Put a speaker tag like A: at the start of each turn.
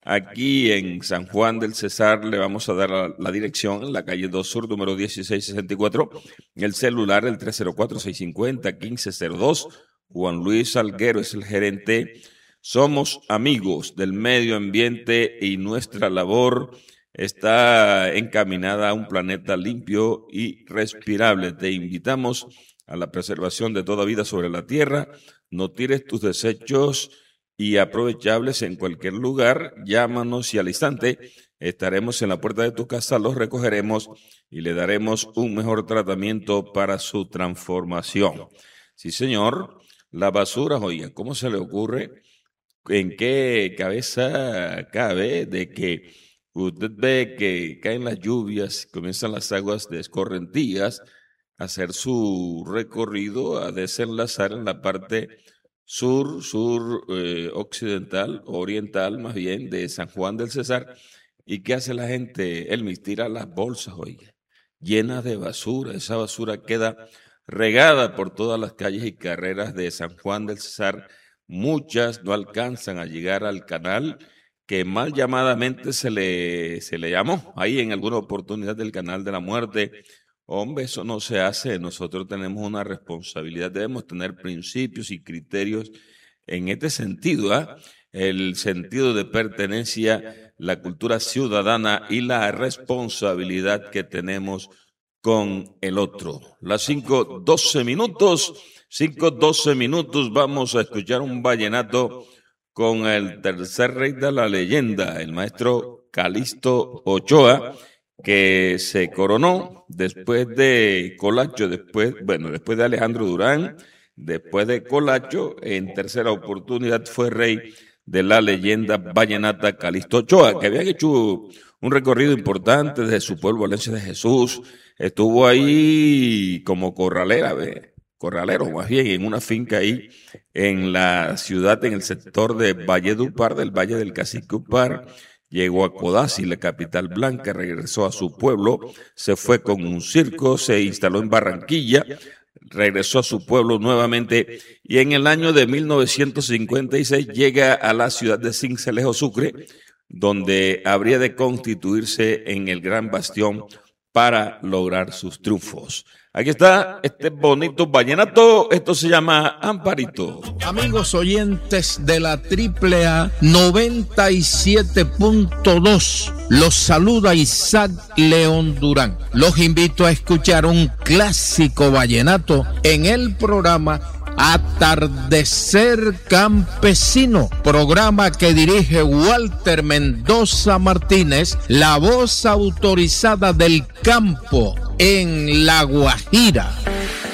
A: Aquí en San Juan del Cesar le vamos a dar la dirección en la calle 2 Sur, número 1664, el celular el 304-650-1502. Juan Luis Salguero es el gerente. Somos amigos del medio ambiente y nuestra labor está encaminada a un planeta limpio y respirable. Te invitamos a la preservación de toda vida sobre la tierra. No tires tus desechos y aprovechables en cualquier lugar. Llámanos y al instante estaremos en la puerta de tu casa, los recogeremos y le daremos un mejor tratamiento para su transformación. Sí, señor, la basura, oiga, ¿cómo se le ocurre? ¿En qué cabeza cabe de que usted ve que caen las lluvias, comienzan las aguas de escorrentías a hacer su recorrido, a desenlazar en la parte occidental, oriental más bien, de San Juan del Cesar? ¿Y qué hace la gente? Elmis tira las bolsas, oiga, llenas de basura. Esa basura queda regada por todas las calles y carreras de San Juan del Cesar. Muchas no alcanzan a llegar al canal, que mal llamadamente se le llamó ahí en alguna oportunidad del Canal de la Muerte. Hombre, eso no se hace. Nosotros tenemos una responsabilidad, debemos tener principios y criterios en este sentido, el sentido de pertenencia, la cultura ciudadana y la responsabilidad que tenemos con el otro. Las 5:12 minutos, 5:12 minutos, vamos a escuchar un vallenato con el tercer rey de la leyenda, el maestro Calixto Ochoa, que se coronó después de Colacho, después de Alejandro Durán, después de Colacho. En tercera oportunidad fue rey de la leyenda vallenata Calixto Ochoa, que había hecho un recorrido importante desde su pueblo Valencia de Jesús. Estuvo ahí como corralero más bien, en una finca ahí en la ciudad, en el sector de Valledupar, del Valle del Cacique Upar. Llegó a Codazzi, la capital blanca, regresó a su pueblo, se fue con un circo, se instaló en Barranquilla, regresó a su pueblo nuevamente y en el año de 1956 llega a la ciudad de Sincelejo, Sucre, donde habría de constituirse en el gran bastión para lograr sus triunfos. Aquí está este bonito vallenato, esto se llama Amparito.
B: Amigos oyentes de la AAA 97.2, los saluda Isaac León Durán. Los invito a escuchar un clásico vallenato en el programa Atardecer Campesino, programa que dirige Walter Mendoza Martínez, la voz autorizada del campo en La Guajira.